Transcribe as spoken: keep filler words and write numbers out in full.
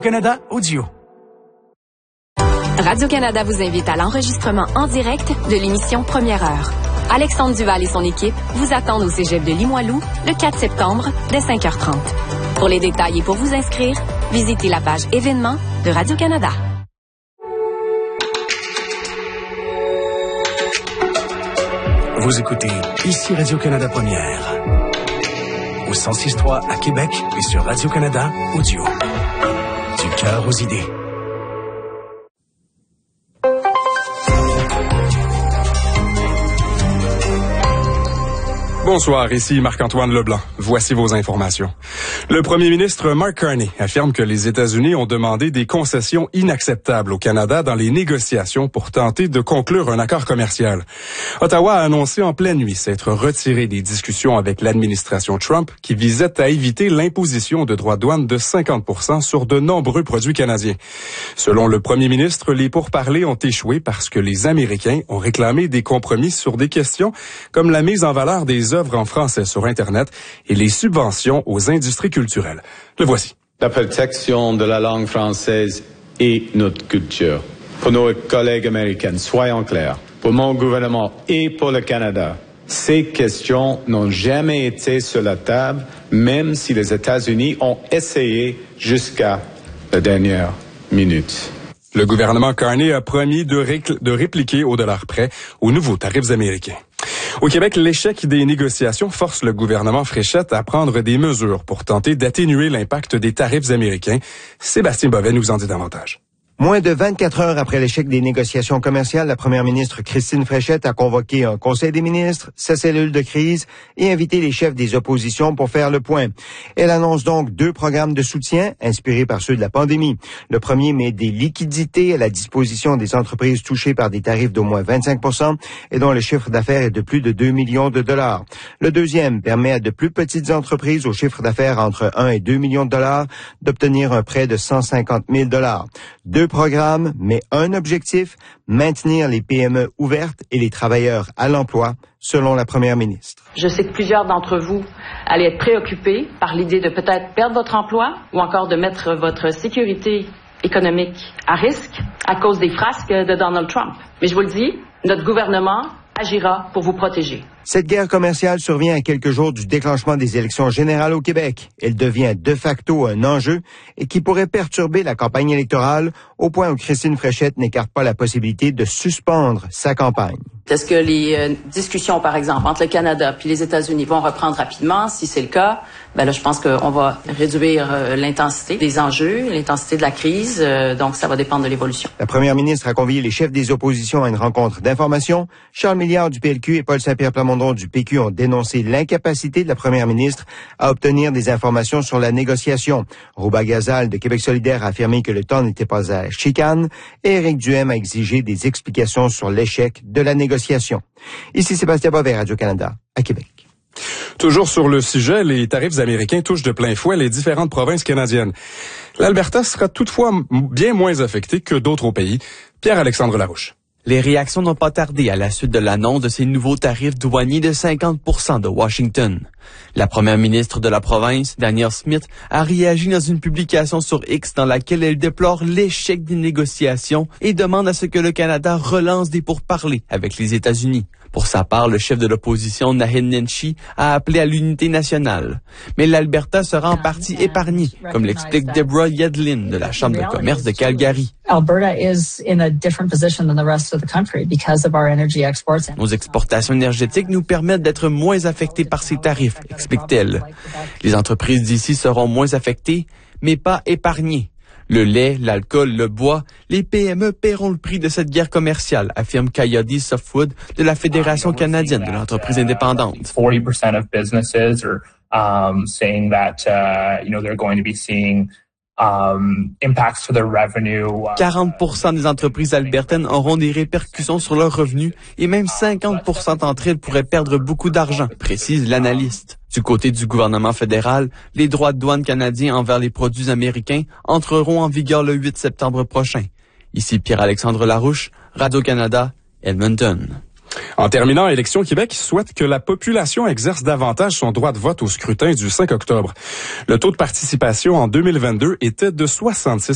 Canada Audio. Radio-Canada vous invite à l'enregistrement en direct de l'émission Première Heure. Alexandre Duval et son équipe vous attendent au cégep de Limoilou le quatre septembre dès cinq heures trente. Pour les détails et pour vous inscrire, visitez la page événements de Radio-Canada. Vous écoutez ici Radio-Canada Première. Au cent six point trois à Québec et sur Radio-Canada Audio. Du cœur aux idées. Bonsoir, ici Marc-Antoine Leblanc. Voici vos informations. Le premier ministre Mark Carney affirme que les États-Unis ont demandé des concessions inacceptables au Canada dans les négociations pour tenter de conclure un accord commercial. Ottawa a annoncé en pleine nuit s'être retiré des discussions avec l'administration Trump qui visait à éviter l'imposition de droits de douane de cinquante pour cent sur de nombreux produits canadiens. Selon le premier ministre, les pourparlers ont échoué parce que les Américains ont réclamé des compromis sur des questions comme la mise en valeur des œuvres en français sur Internet et les subventions aux industries culturelles. Le voici. La protection de la langue française et notre culture. Pour nos collègues américains, soyons clairs, pour mon gouvernement et pour le Canada, ces questions n'ont jamais été sur la table, même si les États-Unis ont essayé jusqu'à la dernière minute. Le gouvernement Carney a promis de, ré- de répliquer au dollar près aux nouveaux tarifs américains. Au Québec, l'échec des négociations force le gouvernement Fréchette à prendre des mesures pour tenter d'atténuer l'impact des tarifs américains. Sébastien Bovet nous en dit davantage. Moins de vingt-quatre heures après l'échec des négociations commerciales, la première ministre Christine Fréchette a convoqué un conseil des ministres, sa cellule de crise et invité les chefs des oppositions pour faire le point. Elle annonce donc deux programmes de soutien inspirés par ceux de la pandémie. Le premier met des liquidités à la disposition des entreprises touchées par des tarifs d'au moins vingt-cinq pour cent et dont le chiffre d'affaires est de plus de deux millions de dollars. Le deuxième permet à de plus petites entreprises au chiffre d'affaires entre un et deux millions de dollars d'obtenir un prêt de cent cinquante mille dollars. Deux programme, mais un objectif, maintenir les P M E ouvertes et les travailleurs à l'emploi, selon la première ministre. Je sais que plusieurs d'entre vous allaient être préoccupés par l'idée de peut-être perdre votre emploi ou encore de mettre votre sécurité économique à risque à cause des frasques de Donald Trump. Mais je vous le dis, notre gouvernement agira pour vous protéger. Cette guerre commerciale survient à quelques jours du déclenchement des élections générales au Québec. Elle devient de facto un enjeu et qui pourrait perturber la campagne électorale au point où Christine Fréchette n'écarte pas la possibilité de suspendre sa campagne. Est-ce que les euh, discussions, par exemple, entre le Canada puis les États-Unis vont reprendre rapidement? Si c'est le cas, ben là, je pense qu'on va réduire euh, l'intensité des enjeux, l'intensité de la crise, euh, donc ça va dépendre de l'évolution. La première ministre a convié les chefs des oppositions à une rencontre d'information. Charles Milliard du P L Q et Paul Saint-Pierre Plamondon du P Q ont dénoncé l'incapacité de la première ministre à obtenir des informations sur la négociation. Rouba Gazal de Québec solidaire a affirmé que le temps n'était pas à chicane et Éric Duhem a exigé des explications sur l'échec de la négociation. Ici Sébastien Bovet, Radio-Canada, à Québec. Toujours sur le sujet, les tarifs américains touchent de plein fouet les différentes provinces canadiennes. L'Alberta sera toutefois bien moins affectée que d'autres pays. Pierre-Alexandre Larouche. Les réactions n'ont pas tardé à la suite de l'annonce de ces nouveaux tarifs douaniers de cinquante pour cent de Washington. La première ministre de la province, Danielle Smith, a réagi dans une publication sur X dans laquelle elle déplore l'échec des négociations et demande à ce que le Canada relance des pourparlers avec les États-Unis. Pour sa part, le chef de l'opposition, Naheed Nenshi, a appelé à l'unité nationale. Mais l'Alberta sera en partie épargnée, comme l'explique Deborah Yedlin de la Chambre de commerce de Calgary. Nos exportations énergétiques nous permettent d'être moins affectés par ces tarifs, explique-t-elle. Les entreprises d'ici seront moins affectées, mais pas épargnées. Le lait, l'alcool, le bois, les P M E paieront le prix de cette guerre commerciale, affirme Coyote Softwood de la Fédération canadienne de l'entreprise indépendante. forty percent of businesses are um, saying that uh, you know they're going to be seeing Um, impacts to their revenue. quarante pour cent des entreprises albertaines auront des répercussions sur leurs revenus et même cinquante pour cent d'entre elles pourraient perdre beaucoup d'argent, précise l'analyste. Du côté du gouvernement fédéral, les droits de douane canadiens envers les produits américains entreront en vigueur le huit septembre prochain. Ici Pierre-Alexandre Larouche, Radio-Canada, Edmonton. En terminant, Élections Québec souhaite que la population exerce davantage son droit de vote au scrutin du cinq octobre. Le taux de participation en deux mille vingt-deux était de soixante-six